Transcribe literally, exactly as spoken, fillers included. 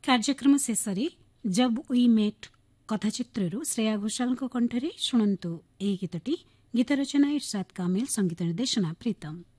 କାର୍ଯ୍ୟକ୍ରମ ଶେଷରେ job we ମେଟ୍ କଥାଚିତ୍ରରୁ ଶ୍ରେୟା ଘୋଷାଲଙ୍କ କଣ୍ଠରେ ଶୁଣନ୍ତୁ ଏହି ଗୀତଟି। ଗୀତ ରଚନା ଇର୍ସାଦ କାମିଲ, ସଙ୍ଗୀତ ନିର୍ଦ୍ଦେଶନା ପ୍ରୀତମ।